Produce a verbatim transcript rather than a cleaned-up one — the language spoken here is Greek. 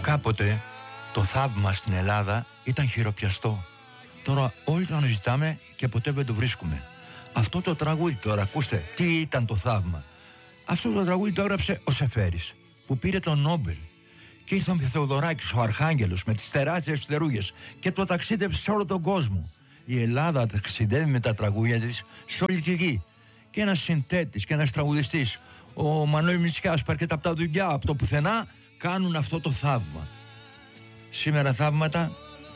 Κάποτε το θαύμα στην Ελλάδα ήταν χειροπιαστό. Τώρα όλοι το αναζητάμε και ποτέ δεν το βρίσκουμε. Αυτό το τραγούδι τώρα, ακούστε, τι ήταν το θαύμα. Αυτό το τραγούδι το έγραψε ο Σεφέρης, που πήρε τον Νόμπελ. Και ήρθε ο Θεοδωράκης, ο Αρχάγγελος, με τις τεράστιες φτερούγες και το ταξίδευσε σε όλο τον κόσμο. Η Ελλάδα ταξιδεύει με τα τραγούδια της σε όλη τη γη. Και ένας συνθέτης και ένας τραγουδιστής, ο Μανώλης Μητσιάς, που έρχεται από τα δουλειά, από το πουθενά, κάνουν αυτό το θαύμα. Σήμερα θαύματα